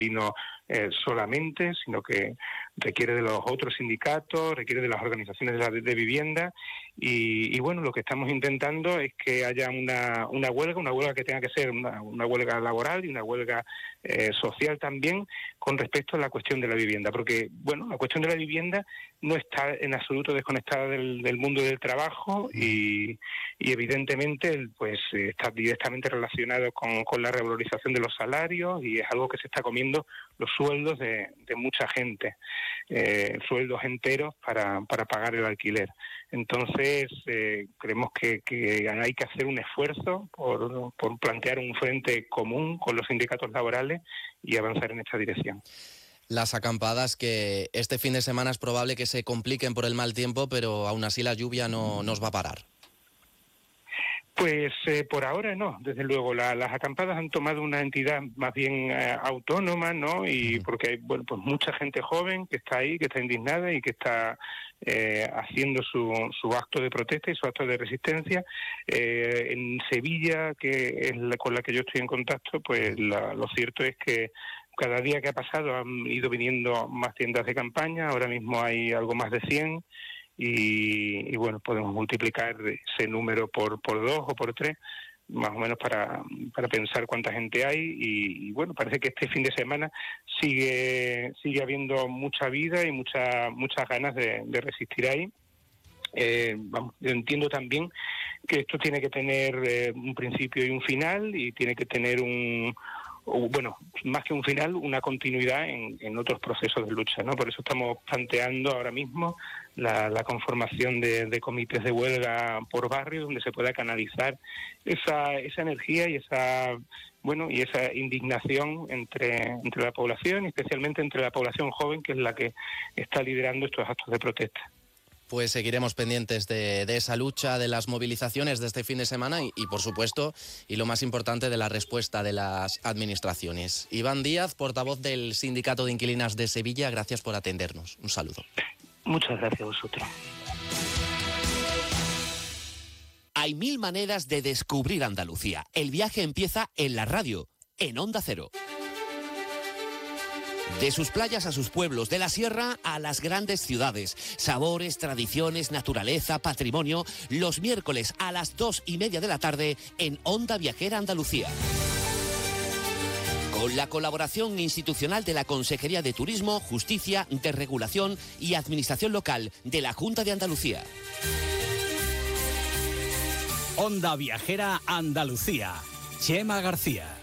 no solamente, sino que requiere de los otros sindicatos, requiere de las organizaciones de vivienda y bueno, lo que estamos intentando es que haya una huelga que tenga que ser una huelga laboral y una huelga social también con respecto a la cuestión de la vivienda, porque bueno, la cuestión de la vivienda no está en absoluto desconectada del mundo del trabajo y evidentemente pues está directamente relacionado con la revalorización de los salarios y es algo que se está comiendo los sueldos de mucha gente, sueldos enteros para pagar el alquiler. Entonces creemos que hay que hacer un esfuerzo por plantear un frente común con los sindicatos laborales y avanzar en esta dirección. Las acampadas que este fin de semana es probable que se compliquen por el mal tiempo, pero aún así la lluvia no nos va a parar. Pues por ahora no, desde luego las acampadas han tomado una entidad más bien autónoma, ¿no? Y porque hay pues mucha gente joven que está ahí, que está indignada y que está haciendo su acto de protesta y su acto de resistencia. En Sevilla, que es con la que yo estoy en contacto, pues lo cierto es que cada día que ha pasado han ido viniendo más tiendas de campaña, ahora mismo hay algo más de 100. Y bueno, podemos multiplicar ese número por 2 o por 3, más o menos para pensar cuánta gente hay y bueno, parece que este fin de semana sigue habiendo mucha vida y muchas ganas de resistir ahí. Yo entiendo también que esto tiene que tener un principio y un final y tiene que tener más que un final, una continuidad en otros procesos de lucha, ¿no? Por eso estamos planteando ahora mismo la conformación de comités de huelga por barrio, donde se pueda canalizar esa energía y esa indignación entre la población, y especialmente entre la población joven, que es la que está liderando estos actos de protesta. Pues seguiremos pendientes de esa lucha, de las movilizaciones de este fin de semana y por supuesto, y lo más importante, de la respuesta de las administraciones. Iván Díaz, portavoz del Sindicato de Inquilinas de Sevilla, gracias por atendernos. Un saludo. Muchas gracias a vosotros. Hay 1000 maneras de descubrir Andalucía. El viaje empieza en la radio, en Onda Cero. De sus playas a sus pueblos, de la sierra a las grandes ciudades. Sabores, tradiciones, naturaleza, patrimonio. Los miércoles a las 2:30 de la tarde en Onda Viajera Andalucía. Con la colaboración institucional de la Consejería de Turismo, Justicia, Desregulación y Administración Local de la Junta de Andalucía. Onda Viajera Andalucía. Chema García.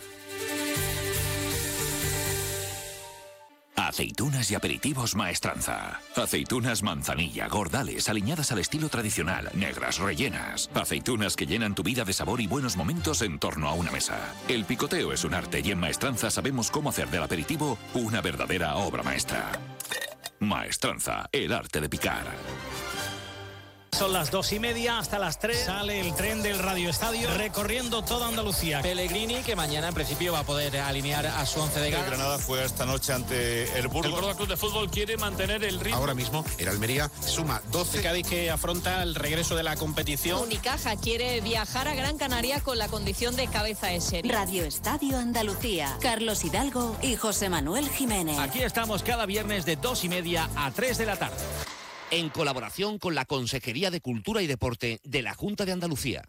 Aceitunas y aperitivos Maestranza. Aceitunas manzanilla, gordales, aliñadas al estilo tradicional, negras, rellenas. Aceitunas que llenan tu vida de sabor y buenos momentos en torno a una mesa. El picoteo es un arte y en Maestranza sabemos cómo hacer del aperitivo una verdadera obra maestra. Maestranza, el arte de picar. Son las 2:30 hasta las 3. Sale el tren del Radio Estadio recorriendo toda Andalucía. Pellegrini, que mañana en principio va a poder alinear a su 11 de gala. El Granada juega esta noche ante el Burgos. El Córdoba Club de Fútbol quiere mantener el ritmo. Ahora mismo el Almería suma 12. El Cádiz, que afronta el regreso de la competición. Unicaja quiere viajar a Gran Canaria con la condición de cabeza de serie. Radio Estadio Andalucía. Carlos Hidalgo y José Manuel Jiménez. Aquí estamos cada viernes de 2:30 a 3 de la tarde. En colaboración con la Consejería de Cultura y Deporte de la Junta de Andalucía.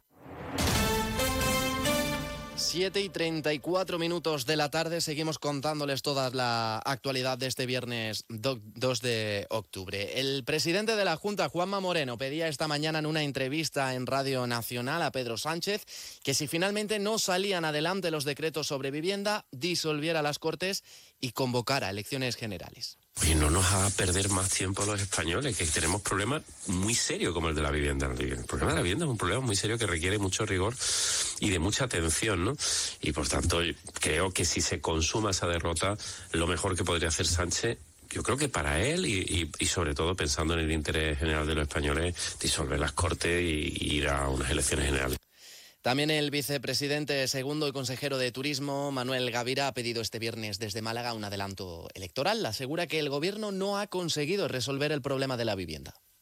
7:34 de la tarde, seguimos contándoles toda la actualidad de este viernes 2 de octubre. El presidente de la Junta, Juanma Moreno, pedía esta mañana en una entrevista en Radio Nacional a Pedro Sánchez que si finalmente no salían adelante los decretos sobre vivienda, disolviera las Cortes y convocara elecciones generales. Y no nos haga perder más tiempo a los españoles, que tenemos problemas muy serios como el de la vivienda. El problema de la vivienda es un problema muy serio que requiere mucho rigor y de mucha atención, ¿no? Y por tanto, creo que si se consuma esa derrota, lo mejor que podría hacer Sánchez, yo creo que para él y sobre todo pensando en el interés general de los españoles, disolver las Cortes y ir a unas elecciones generales. También el vicepresidente segundo y consejero de Turismo, Manuel Gavira, ha pedido este viernes desde Málaga un adelanto electoral. Asegura que el gobierno no ha conseguido resolver el problema de la vivienda.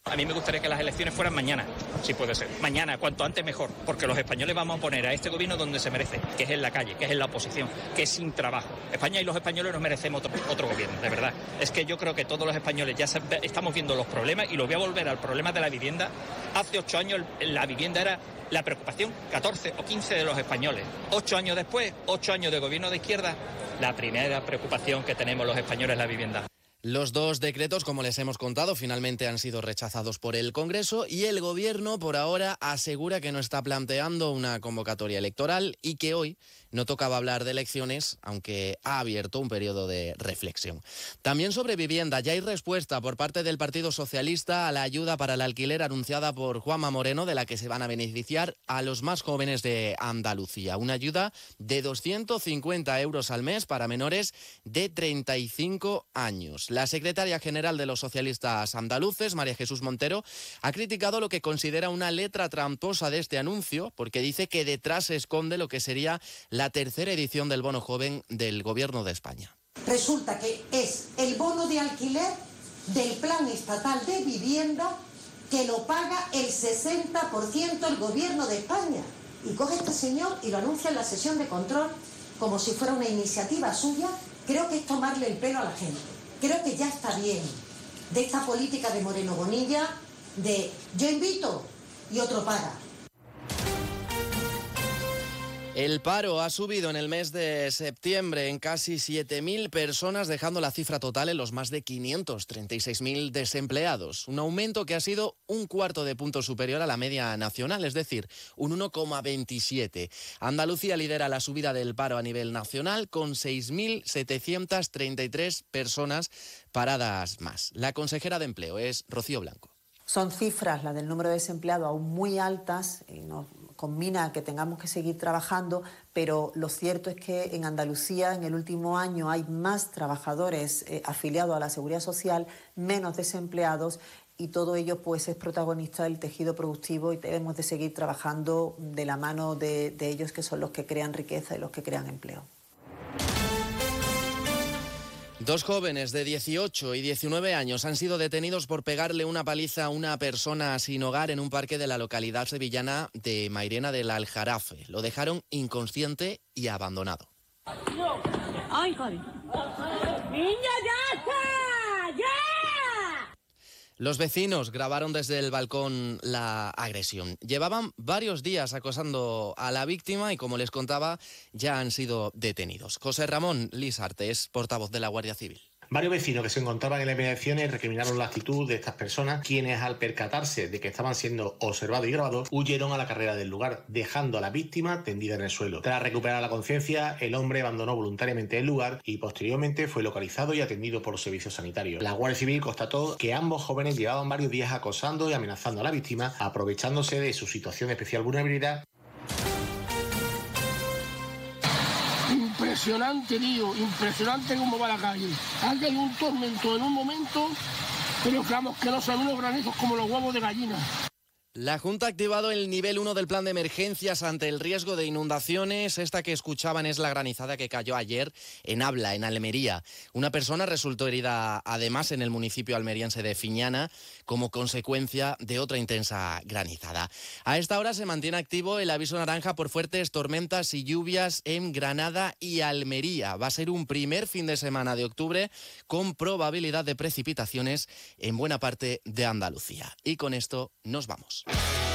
A mí me gustaría que las elecciones fueran mañana, si puede ser. Mañana, cuanto antes mejor, porque los españoles vamos a poner a este gobierno donde se merece, que es en la calle, que es en la oposición, que es sin trabajo. España y los españoles nos merecemos otro gobierno, de verdad. Es que yo creo que todos los españoles ya estamos viendo los problemas, y lo voy a volver al problema de la vivienda. Hace 8 años la vivienda era la preocupación 14 o 15 de los españoles. 8 años después, 8 años de gobierno de izquierda, la primera preocupación que tenemos los españoles es la vivienda. Los dos decretos, como les hemos contado, finalmente han sido rechazados por el Congreso y el Gobierno por ahora asegura que no está planteando una convocatoria electoral y que hoy no tocaba hablar de elecciones, aunque ha abierto un periodo de reflexión. También sobre vivienda, ya hay respuesta por parte del Partido Socialista a la ayuda para el alquiler anunciada por Juanma Moreno, de la que se van a beneficiar a los más jóvenes de Andalucía. Una ayuda de 250 euros al mes para menores de 35 años. La secretaria general de los socialistas andaluces, María Jesús Montero, ha criticado lo que considera una letra tramposa de este anuncio, porque dice que detrás se esconde lo que sería la tercera edición del bono joven del Gobierno de España. Resulta que es el bono de alquiler del Plan Estatal de Vivienda que lo paga el 60% el Gobierno de España. Y coge este señor y lo anuncia en la sesión de control como si fuera una iniciativa suya. Creo que es tomarle el pelo a la gente. Creo que ya está bien de esta política de Moreno Bonilla de yo invito y otro paga. El paro ha subido en el mes de septiembre en casi 7.000 personas, dejando la cifra total en los más de 536.000 desempleados. Un aumento que ha sido un cuarto de punto superior a la media nacional, es decir, un 1,27. Andalucía lidera la subida del paro a nivel nacional con 6.733 personas paradas más. La consejera de Empleo es Rocío Blanco. Son cifras, la del número de desempleados, aún muy altas y nos conmina a que tengamos que seguir trabajando, pero lo cierto es que en Andalucía en el último año hay más trabajadores afiliados a la Seguridad Social, menos desempleados, y todo ello pues es protagonista del tejido productivo y debemos de seguir trabajando de la mano de ellos, que son los que crean riqueza y los que crean empleo. Dos jóvenes de 18 y 19 años han sido detenidos por pegarle una paliza a una persona sin hogar en un parque de la localidad sevillana de Mairena del Aljarafe. Lo dejaron inconsciente y abandonado. ¡Ay, Javi! ¡Niña, ya está! ¡Ya! Los vecinos grabaron desde el balcón la agresión. Llevaban varios días acosando a la víctima y, como les contaba, ya han sido detenidos. José Ramón Lisarte es portavoz de la Guardia Civil. Varios vecinos que se encontraban en las inmediaciones recriminaron la actitud de estas personas, quienes al percatarse de que estaban siendo observados y grabados, huyeron a la carrera del lugar, dejando a la víctima tendida en el suelo. Tras recuperar la conciencia, el hombre abandonó voluntariamente el lugar y posteriormente fue localizado y atendido por los servicios sanitarios. La Guardia Civil constató que ambos jóvenes llevaban varios días acosando y amenazando a la víctima, aprovechándose de su situación de especial vulnerabilidad. Impresionante, tío, impresionante cómo va la calle. Aquí hay un tormento en un momento, pero vamos, que no son unos granizos como los huevos de gallina. La Junta ha activado el nivel 1 del plan de emergencias ante el riesgo de inundaciones. Esta que escuchaban es la granizada que cayó ayer en Abla, en Almería. Una persona resultó herida además en el municipio almeriense de Fiñana como consecuencia de otra intensa granizada. A esta hora se mantiene activo el aviso naranja por fuertes tormentas y lluvias en Granada y Almería. Va a ser un primer fin de semana de octubre con probabilidad de precipitaciones en buena parte de Andalucía. Y con esto nos vamos.